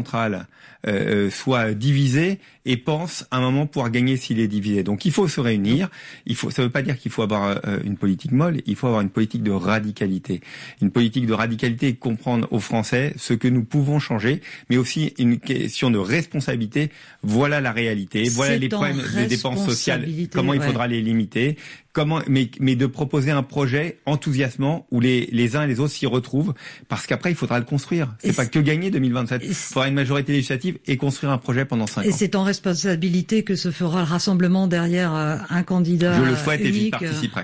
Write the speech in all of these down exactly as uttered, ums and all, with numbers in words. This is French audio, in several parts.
centrale euh, soit divisé et pense à un moment pouvoir gagner s'il est divisé. Donc il faut se réunir. Il faut, ça ne veut pas dire qu'il faut avoir euh, une politique molle. Il faut avoir une politique de radicalité. Une politique de radicalité et comprendre aux Français ce que nous pouvons changer, mais aussi une question de responsabilité. Voilà la réalité. Voilà C'est les problèmes de dépenses sociales. Comment il faudra ouais. les limiter. Comment, mais, mais de proposer un projet enthousiasmant où les, les uns et les autres s'y retrouvent, parce qu'après il faudra le construire. C'est et pas c'est... que gagner deux mille vingt-sept. Il faudra une majorité législative et construire un projet pendant cinq ans. Et c'est en responsabilité que se fera le rassemblement derrière un candidat unique. Je le souhaite unique. Et j'y participerai.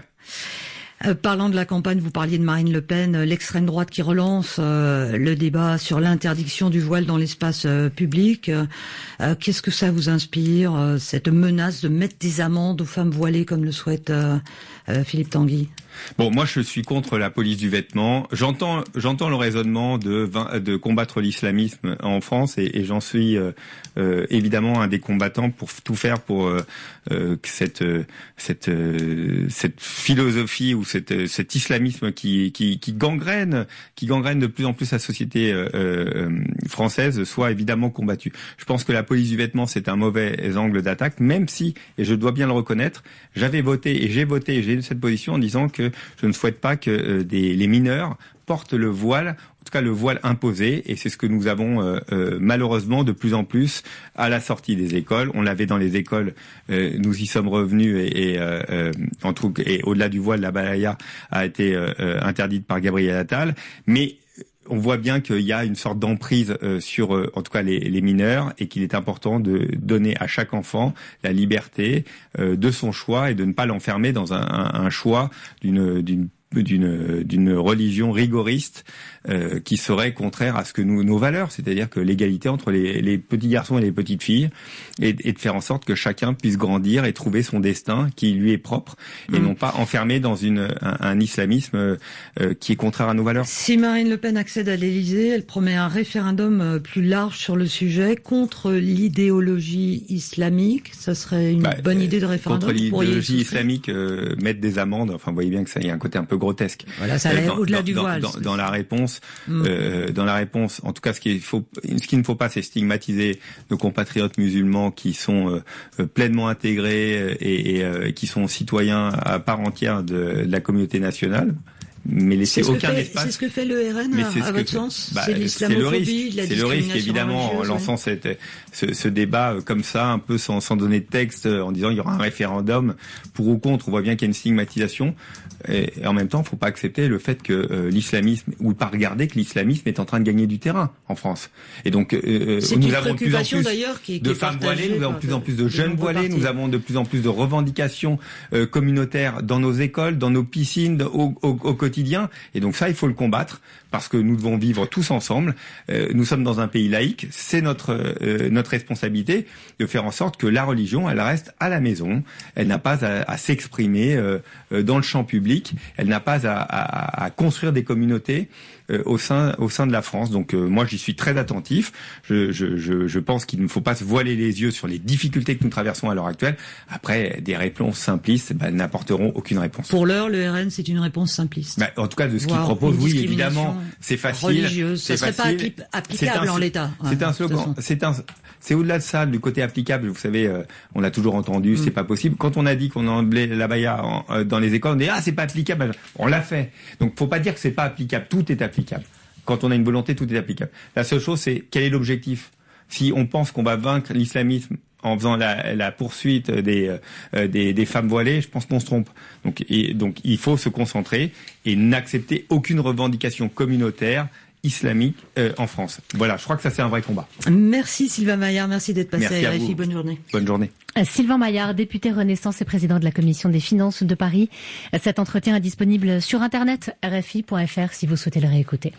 Euh, parlant de la campagne, vous parliez de Marine Le Pen, euh, l'extrême droite qui relance euh, le débat sur l'interdiction du voile dans l'espace euh, public. Euh, qu'est-ce que ça vous inspire, euh, cette menace de mettre des amendes aux femmes voilées comme le souhaite euh, euh, Philippe Tanguy ? Bon, moi je suis contre la police du vêtement. J'entends, j'entends le raisonnement de, de combattre l'islamisme en France et, et j'en suis euh, euh, évidemment un des combattants pour tout faire pour euh, euh, cette cette euh, cette philosophie ou cette cet islamisme qui qui qui gangrène qui gangrène de plus en plus la société euh, euh, française soit évidemment combattu. Je pense que la police du vêtement c'est un mauvais angle d'attaque, même si, et je dois bien le reconnaître, j'avais voté et j'ai voté et j'ai eu cette position en disant que je ne souhaite pas que euh, des, les mineurs portent le voile, en tout cas le voile imposé, et c'est ce que nous avons euh, euh, malheureusement de plus en plus à la sortie des écoles. On l'avait dans les écoles, euh, nous y sommes revenus, et, et euh, euh, en tout et au-delà du voile, la balaya a été euh, euh, interdite par Gabriel Attal, mais on voit bien qu'il y a une sorte d'emprise euh, sur, euh, en tout cas, les, les mineurs, et qu'il est important de donner à chaque enfant la liberté euh, de son choix et de ne pas l'enfermer dans un, un, un choix d'une, d'une d'une d'une religion rigoriste euh, qui serait contraire à ce que nous nos valeurs, c'est-à-dire que l'égalité entre les, les petits garçons et les petites filles, et, et de faire en sorte que chacun puisse grandir et trouver son destin qui lui est propre, et mmh. non pas enfermé dans une un, un islamisme euh, qui est contraire à nos valeurs. Si Marine Le Pen accède à l'Élysée, elle promet un référendum plus large sur le sujet contre l'idéologie islamique. Ça serait une bah, bonne idée de référendum. Contre l'idéologie islamique, euh, mettre des amendes. Enfin, vous voyez bien que ça y a un côté un peu grotesque. Voilà, ça allait dans, au-delà dans, du dans, voile. Dans, dans la réponse, mmh. euh, dans la réponse, en tout cas, ce qu'il faut, ce qu'il ne faut pas, c'est stigmatiser nos compatriotes musulmans qui sont euh, pleinement intégrés et, et euh, qui sont citoyens à part entière de, de la communauté nationale. Mais laisser aucun fait, espace. C'est ce que fait le R N, à, à votre sens. Bah, c'est l'islamophobie, c'est la C'est le risque, évidemment, en lançant ouais. cette, ce, ce débat comme ça, un peu sans, sans donner de texte, en disant il y aura un référendum pour ou contre. On voit bien qu'il y a une stigmatisation. Et, et en même temps, il ne faut pas accepter le fait que euh, l'islamisme, ou pas regarder que l'islamisme est en train de gagner du terrain en France. Et donc, euh, nous avons de plus en plus qui, de qui femmes voilées, nous avons de plus en plus de jeunes voilés, parties. nous avons de plus en plus de revendications euh, communautaires dans nos écoles, dans nos piscines, au, au, au quotidien. Et donc ça, il faut le combattre, parce que nous devons vivre tous ensemble. Euh, nous sommes dans un pays laïque, c'est notre euh, notre responsabilité de faire en sorte que la religion, elle reste à la maison. Elle n'a pas à, à s'exprimer euh, dans le champ public. Elle n'a pas à, à, à construire des communautés euh, au sein au sein de la France. Donc euh, moi, j'y suis très attentif. Je, je, je, je pense qu'il ne faut pas se voiler les yeux sur les difficultés que nous traversons à l'heure actuelle. Après, des réponses simplistes ben, n'apporteront aucune réponse. Pour l'heure, le R N, c'est une réponse simpliste. Ben, en tout cas, de ce qu'il propose, oui, évidemment. C'est facile. Religieuse. Ça c'est serait facile. pas applicable en l'état. C'est ouais, un slogan. C'est un, c'est au-delà de ça, du côté applicable. Vous savez, euh, on l'a toujours entendu, mm. c'est pas possible. Quand on a dit qu'on enlevait la baya en, euh, dans les écoles, on dit ah c'est pas applicable. On l'a fait. Donc faut pas dire que c'est pas applicable. Tout est applicable. Quand on a une volonté, tout est applicable. La seule chose, c'est quel est l'objectif. Si on pense qu'on va vaincre l'islamisme en faisant la, la poursuite des, euh, des, des femmes voilées, je pense qu'on se trompe. Donc, et, donc il faut se concentrer et n'accepter aucune revendication communautaire islamique euh, en France. Voilà, je crois que ça c'est un vrai combat. Merci Sylvain Maillard, merci d'être passé merci à R F I. Bonne journée. Bonne journée. Sylvain Maillard, député Renaissance et président de la Commission des finances de Paris. Cet entretien est disponible sur internet r f i point f r si vous souhaitez le réécouter.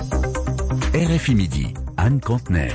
R F I Midi, Anne Contener.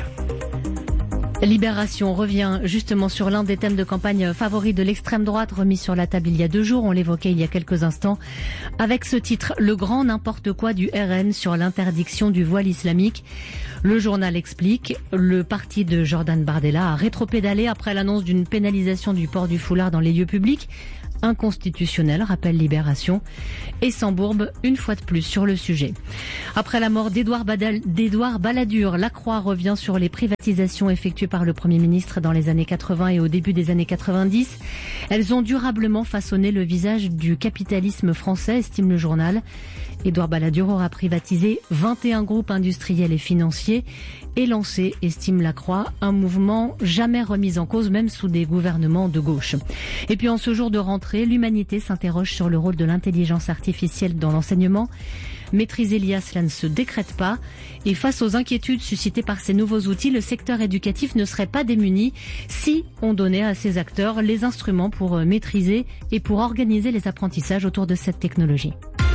Libération revient justement sur l'un des thèmes de campagne favoris de l'extrême droite remis sur la table il y a deux jours. On l'évoquait il y a quelques instants avec ce titre, le grand n'importe quoi du R N sur l'interdiction du voile islamique. Le journal explique, le parti de Jordan Bardella a rétropédalé après l'annonce d'une pénalisation du port du foulard dans les lieux publics inconstitutionnel, rappelle Libération. Et s'embourbe une fois de plus sur le sujet. Après la mort d'Édouard Badal, d'Édouard Balladur, la Croix revient sur les privatisations effectuées par le Premier ministre dans les années quatre-vingts et au début des années quatre-vingt-dix. Elles ont durablement façonné le visage du capitalisme français, estime le journal. Édouard Balladur aura privatisé vingt et un groupes industriels et financiers et lancé, estime la Croix, un mouvement jamais remis en cause, même sous des gouvernements de gauche. Et puis en ce jour de rentrée, l'humanité s'interroge sur le rôle de l'intelligence artificielle dans l'enseignement. Maîtriser l'I A, cela ne se décrète pas. Et face aux inquiétudes suscitées par ces nouveaux outils, le secteur éducatif ne serait pas démuni si on donnait à ces acteurs les instruments pour maîtriser et pour organiser les apprentissages autour de cette technologie.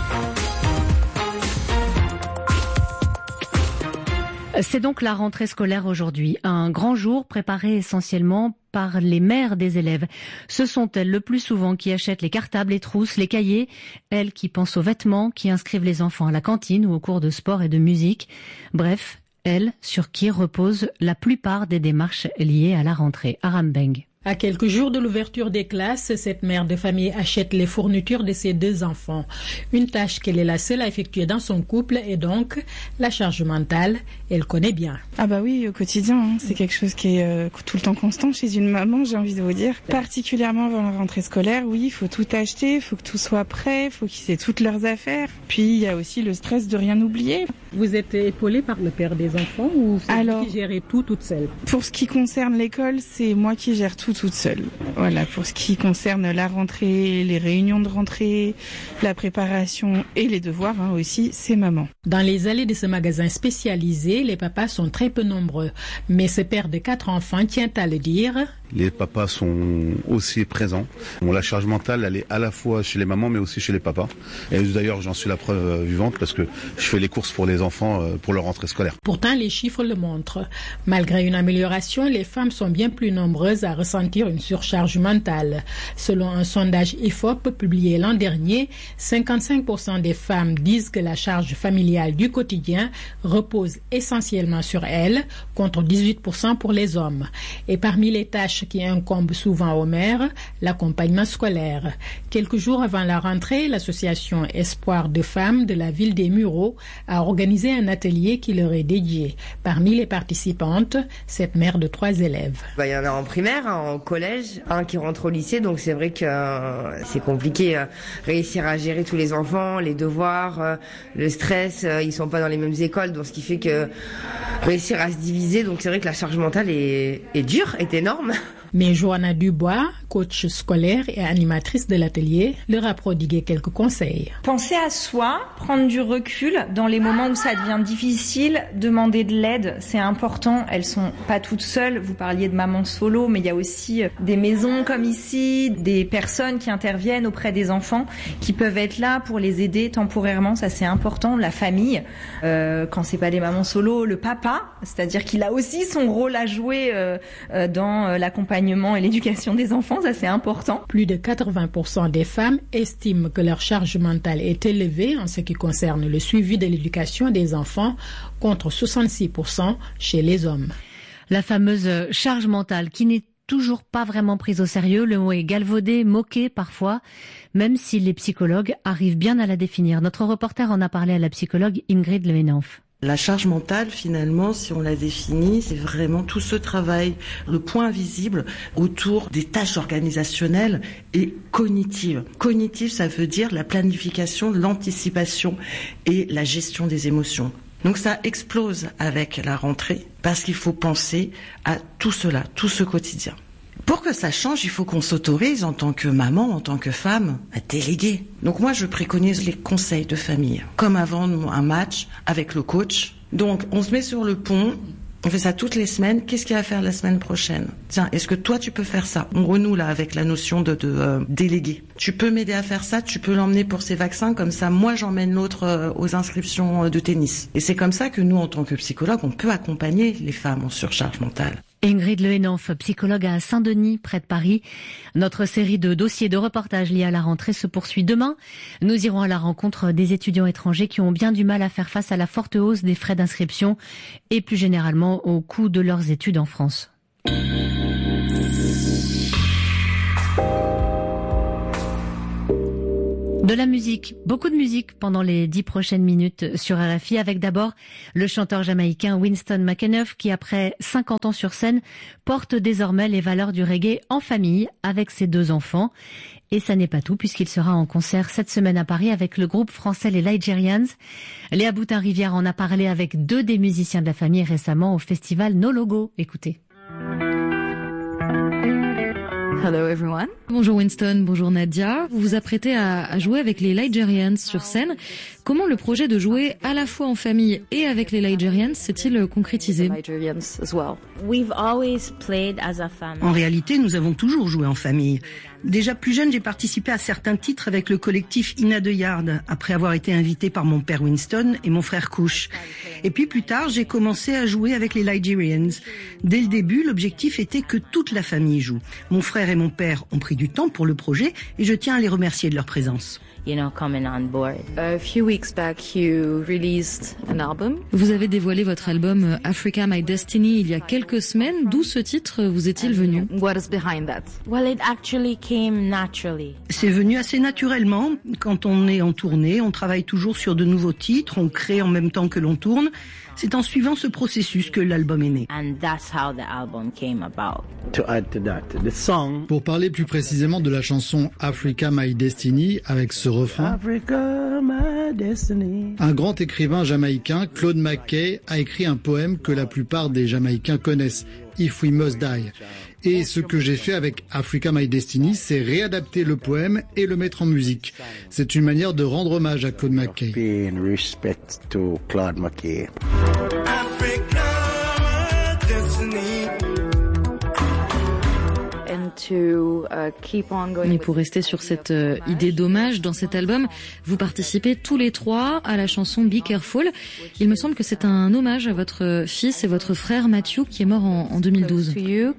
C'est donc la rentrée scolaire aujourd'hui, un grand jour préparé essentiellement par les mères des élèves. Ce sont elles le plus souvent qui achètent les cartables, les trousses, les cahiers, elles qui pensent aux vêtements, qui inscrivent les enfants à la cantine ou aux cours de sport et de musique. Bref, elles sur qui reposent la plupart des démarches liées à la rentrée. Aram Beng. À quelques jours de l'ouverture des classes, cette mère de famille achète les fournitures de ses deux enfants. Une tâche qu'elle est la seule à effectuer dans son couple et donc la charge mentale, elle connaît bien. Ah bah oui, au quotidien, hein. C'est quelque chose qui est euh, tout le temps constant chez une maman, j'ai envie de vous dire. Particulièrement avant la rentrée scolaire, oui, il faut tout acheter, il faut que tout soit prêt, il faut qu'ils aient toutes leurs affaires. Puis il y a aussi le stress de rien oublier. Vous êtes épaulée par le père des enfants ou c'est Alors, vous qui gérez tout toute seule? Pour ce qui concerne l'école, c'est moi qui gère tout toute seule. Voilà, pour ce qui concerne la rentrée, les réunions de rentrée, la préparation et les devoirs hein, aussi, c'est maman. Dans les allées de ce magasin spécialisé, les papas sont très peu nombreux. Mais ce père de quatre enfants tient à le dire. Les papas sont aussi présents. Bon, la charge mentale, elle est à la fois chez les mamans, mais aussi chez les papas. Et d'ailleurs, j'en suis la preuve vivante parce que je fais les courses pour les enfants pour leur rentrée scolaire. Pourtant, les chiffres le montrent. Malgré une amélioration, les femmes sont bien plus nombreuses à ressentir une surcharge mentale. Selon un sondage I F O P publié l'an dernier, cinquante-cinq pour cent des femmes disent que la charge familiale du quotidien repose essentiellement sur elles, contre dix-huit pour cent pour les hommes. Et parmi les tâches qui incombent souvent aux mères, l'accompagnement scolaire. Quelques jours avant la rentrée, l'association Espoir de femmes de la ville des Mureaux a organisé un atelier qui leur est dédié. Parmi les participantes, cette mère de trois élèves. Bah, y en a en primaire, en collège, un qui rentre au lycée, donc c'est vrai que euh, c'est compliqué euh, réussir à gérer tous les enfants, les devoirs, euh, le stress, euh, ils sont pas dans les mêmes écoles, donc ce qui fait que réussir à se diviser, donc c'est vrai que la charge mentale est, est dure, est énorme. Mais Johanna Dubois, coach scolaire et animatrice de l'atelier, leur a prodigué quelques conseils. Penser à soi, prendre du recul dans les moments où ça devient difficile, demander de l'aide, c'est important. Elles sont pas toutes seules. Vous parliez de maman solo, mais il y a aussi des maisons comme ici, des personnes qui interviennent auprès des enfants, qui peuvent être là pour les aider temporairement. Ça, c'est important. La famille, euh, quand c'est pas des mamans solo, le papa, c'est-à-dire qu'il a aussi son rôle à jouer euh, euh, dans euh, l'accompagnement et l'éducation des enfants, ça c'est important. Plus de quatre-vingts pour cent des femmes estiment que leur charge mentale est élevée en ce qui concerne le suivi de l'éducation des enfants, contre soixante-six pour cent chez les hommes. La fameuse charge mentale qui n'est toujours pas vraiment prise au sérieux, le mot est galvaudé, moqué parfois, même si les psychologues arrivent bien à la définir. Notre reporter en a parlé à la psychologue Ingrid Lehenhoff. La charge mentale, finalement, si on la définit, c'est vraiment tout ce travail, le point visible autour des tâches organisationnelles et cognitives. Cognitive, ça veut dire la planification, l'anticipation et la gestion des émotions. Donc ça explose avec la rentrée parce qu'il faut penser à tout cela, tout ce quotidien. Pour que ça change, il faut qu'on s'autorise en tant que maman, en tant que femme, à déléguer. Donc moi, je préconise les conseils de famille, comme avant un match avec le coach. Donc on se met sur le pont, on fait ça toutes les semaines. Qu'est-ce qu'il y a à faire la semaine prochaine? Tiens, est-ce que toi tu peux faire ça? On renoue là avec la notion de, de euh, déléguer. Tu peux m'aider à faire ça, tu peux l'emmener pour ses vaccins, comme ça moi j'emmène l'autre euh, aux inscriptions de tennis. Et c'est comme ça que nous, en tant que psychologues, on peut accompagner les femmes en surcharge mentale. Ingrid Lehenhoff, psychologue à Saint-Denis, près de Paris. Notre série de dossiers de reportages liés à la rentrée se poursuit demain. Nous irons à la rencontre des étudiants étrangers qui ont bien du mal à faire face à la forte hausse des frais d'inscription et plus généralement au coût de leurs études en France. De la musique, beaucoup de musique pendant les dix prochaines minutes sur R F I, avec d'abord le chanteur jamaïcain Winston McAnuff qui, après cinquante ans sur scène, porte désormais les valeurs du reggae en famille avec ses deux enfants. Et ça n'est pas tout, puisqu'il sera en concert cette semaine à Paris avec le groupe français les Ligerians. Léa Boutin-Rivière en a parlé avec deux des musiciens de la famille récemment au festival No Logo. Écoutez. Hello everyone. Bonjour Winston, bonjour Nadia. Vous vous apprêtez à, à jouer avec les Ligerians sur scène. Comment le projet de jouer à la fois en famille et avec les Ligerians s'est-il concrétisé? En réalité, nous avons toujours joué en famille. Déjà plus jeune, j'ai participé à certains titres avec le collectif Ina de Yard, après avoir été invité par mon père Winston et mon frère Kush. Et puis plus tard, j'ai commencé à jouer avec les Ligerians. Dès le début, l'objectif était que toute la famille joue. Mon frère et mon père ont pris du temps pour le projet et je tiens à les remercier de leur présence. You know, coming on board. A few weeks back, you released an album. Vous avez dévoilé votre album Africa My Destiny il y a quelques semaines. D'où ce titre vous est-il venu? What is behind that? Well, it actually came naturally. C'est venu assez naturellement. Quand on est en tournée, on travaille toujours sur de nouveaux titres, on crée en même temps que l'on tourne. C'est en suivant ce processus que l'album est né. And that's how the album came about. To add to that, the song. Pour parler plus précisément de la chanson Africa My Destiny, avec ce refrain. Africa My Destiny. Un grand écrivain jamaïcain, Claude McKay, a écrit un poème que la plupart des Jamaïcains connaissent, If We Must Die. Et ce que j'ai fait avec Africa My Destiny, c'est réadapter le poème et le mettre en musique. C'est une manière de rendre hommage à Claude McKay. Pay respect to Claude McKay. Mais pour rester sur cette euh, idée d'hommage dans cet album, vous participez tous les trois à la chanson Be Careful. Il me semble que c'est un hommage à votre fils et votre frère Matthew qui est mort en, en deux mille douze.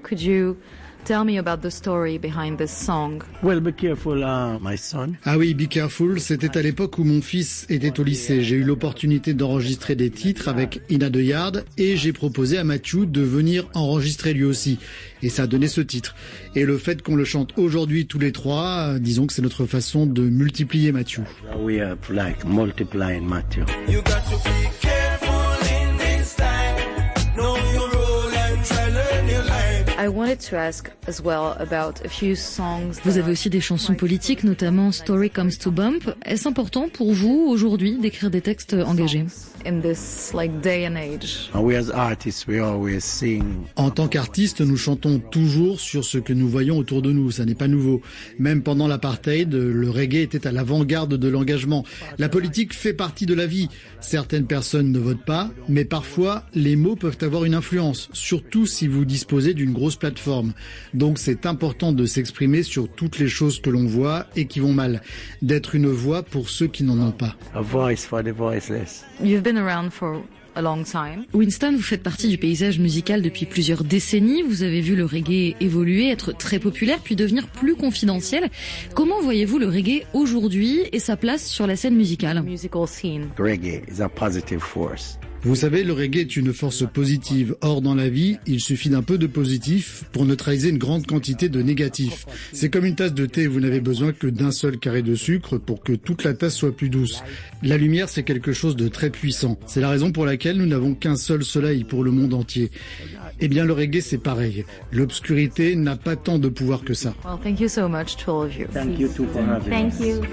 Tell me about the story behind this song. Well, be careful, uh, my son. Ah oui, Be Careful, c'était à l'époque où mon fils était au lycée. J'ai eu l'opportunité d'enregistrer des titres avec Ina de Yard et j'ai proposé à Matthew de venir enregistrer lui aussi. Et ça a donné ce titre. Et le fait qu'on le chante aujourd'hui tous les trois, disons que c'est notre façon de multiplier Matthew. We are like multiplying Matthew. You got to be careful in this time. Know your role and try learn your life. I wanted to ask as well about a few songs. Vous avez aussi des chansons politiques, notamment Story Comes to Bump. Est-ce important pour vous aujourd'hui d'écrire des textes engagés? In this like day and age. We as artists, we always sing. En tant qu'artistes, nous chantons toujours sur ce que nous voyons autour de nous. Ça n'est pas nouveau. Même pendant l'apartheid, le reggae était à l'avant-garde de l'engagement. La politique fait partie de la vie. Certaines personnes ne votent pas, mais parfois les mots peuvent avoir une influence, surtout si vous disposez d'une grosse plateforme. Donc c'est important de s'exprimer sur toutes les choses que l'on voit et qui vont mal, d'être une voix pour ceux qui n'en ont pas. A voice for the voiceless. You've been around for a long time. Winston, vous faites partie du paysage musical depuis plusieurs décennies. Vous avez vu le reggae évoluer, être très populaire, puis devenir plus confidentiel. Comment voyez-vous le reggae aujourd'hui et sa place sur la scène musicale? Musical scene. Reggae is a positive force. Vous savez, le reggae est une force positive. Or, dans la vie, il suffit d'un peu de positif pour neutraliser une grande quantité de négatif. C'est comme une tasse de thé, vous n'avez besoin que d'un seul carré de sucre pour que toute la tasse soit plus douce. La lumière, c'est quelque chose de très puissant. C'est la raison pour laquelle nous n'avons qu'un seul soleil pour le monde entier. Eh bien, le reggae, c'est pareil. L'obscurité n'a pas tant de pouvoir que ça. Well, thank you so much to all of you. Thank you too for having us. Thank you.